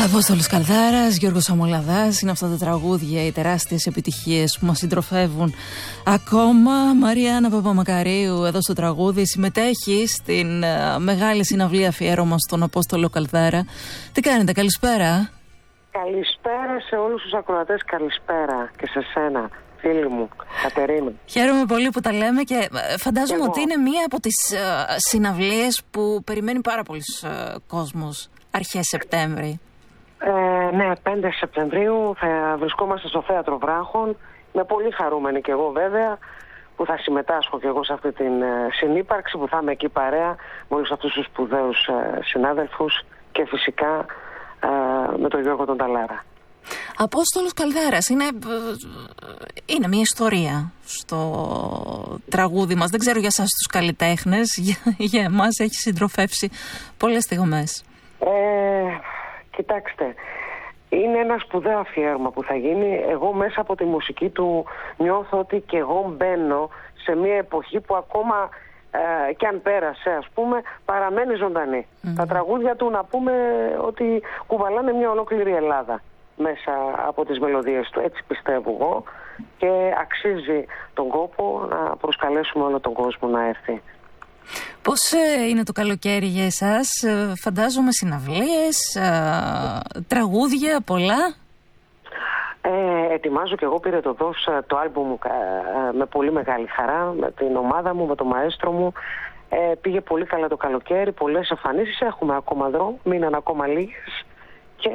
Απόστολος Καλδάρας, Γιώργος Αμολαδάς, είναι αυτά τα τραγούδια, οι τεράστιες επιτυχίες που μας συντροφεύουν ακόμα. Μαριάννα Παπαμακαρίου εδώ στο τραγούδι συμμετέχει στην μεγάλη συναυλία αφιέρωμα στον Απόστολο Καλδάρα. Τι κάνετε, καλησπέρα. Καλησπέρα σε όλους τους ακροατές, καλησπέρα και σε σένα, φίλη μου, Κατερίνα. Χαίρομαι πολύ που τα λέμε και φαντάζομαι ότι είναι μία από τις συναυλίες που περιμένει πάρα πολύς κόσμος αρχές Σεπτέμβρη. Ναι, 5 Σεπτεμβρίου θα βρισκόμαστε στο Θέατρο Βράχων. Με πολύ χαρούμενη και εγώ βέβαια που θα συμμετάσχω και εγώ σε αυτή την συνύπαρξη, που θα είμαι εκεί παρέα με όλους αυτούς τους σπουδαίους συνάδελφους και φυσικά με τον Γιώργο τον Ταλάρα. Απόστολος Καλδάρας είναι μια ιστορία στο τραγούδι μας. Δεν ξέρω για εσάς τους καλλιτέχνες, για εμάς έχει συντροφεύσει πολλές στιγμές. Κοιτάξτε, είναι ένα σπουδαίο αφιέρωμα που θα γίνει. Εγώ μέσα από τη μουσική του νιώθω ότι και εγώ μπαίνω σε μια εποχή που ακόμα κι αν πέρασε, ας πούμε, παραμένει ζωντανή. Τα τραγούδια του, να πούμε ότι κουβαλάνε μια ολόκληρη Ελλάδα μέσα από τις μελωδίες του. Έτσι πιστεύω εγώ, και αξίζει τον κόπο να προσκαλέσουμε όλο τον κόσμο να έρθει. Πώς είναι το καλοκαίρι για εσάς? Φαντάζομαι συναυλίες, τραγούδια, πολλά. Ετοιμάζω και εγώ πυρετωδώς το άλμπουμ μου με πολύ μεγάλη χαρά, με την ομάδα μου, με τον μαέστρο μου. Πήγε πολύ καλά το καλοκαίρι, πολλές εμφανίσεις, έχουμε ακόμα δρόμο, μείναν ακόμα λίγες και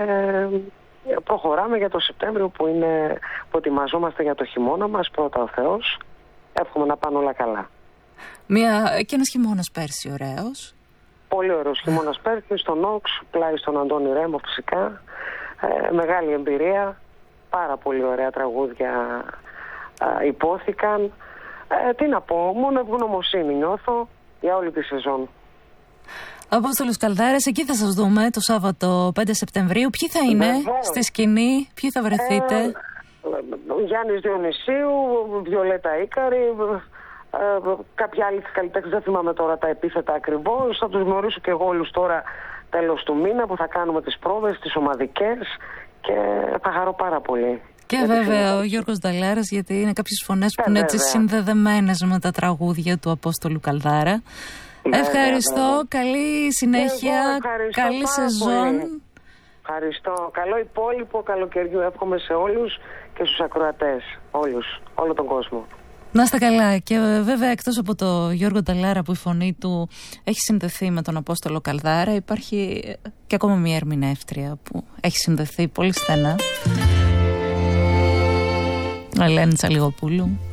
προχωράμε για το Σεπτέμβριο που ετοιμαζόμαστε για το χειμώνα μας, πρώτα ο Θεός. Εύχομαι να πάνε όλα καλά. Και ένας χειμώνας πέρσι ωραίος. Πολύ ωραίος χειμώνας πέρσι, στον Όξ, πλάι στον Αντώνη Ρέμο φυσικά. Μεγάλη εμπειρία, πάρα πολύ ωραία τραγούδια υπόθηκαν. Τι να πω, μόνο ευγνωμοσύνη νιώθω για όλη τη σεζόν. Απόστολος Καλδάρας, εκεί θα σας δούμε το Σάββατο 5 Σεπτεμβρίου. Ποιοι θα είναι στη σκηνή, ποιοι θα βρεθείτε? Γιάννης Διονυσίου, Βιολέτα Ίκαρη, κάποιοι άλλοι καλλιτέχνες, δεν θυμάμαι τώρα τα επίθετα ακριβώς. Θα τους γνωρίσω και εγώ όλους τώρα τέλος του μήνα που θα κάνουμε τις πρόβες, τις ομαδικές, και θα χαρώ πάρα πολύ. Και βέβαια ο Γιώργος Ταλάρας, γιατί είναι κάποιες φωνές που είναι έτσι συνδεδεμένες με τα τραγούδια του Απόστολου Καλδάρα. Ευχαριστώ, καλή συνέχεια, καλή σεζόν. Ευχαριστώ, καλό υπόλοιπο καλοκαιριού εύχομαι σε όλους και στους ακροατές, όλο τον κόσμο. Να είστε καλά. Και βέβαια, εκτός από το Γιώργο Ταλάρα που η φωνή του έχει συνδεθεί με τον Απόστολο Καλδάρα, υπάρχει και ακόμα μια ερμηνεύτρια που έχει συνδεθεί πολύ στενά, Ελένη Τσαλιγοπούλου.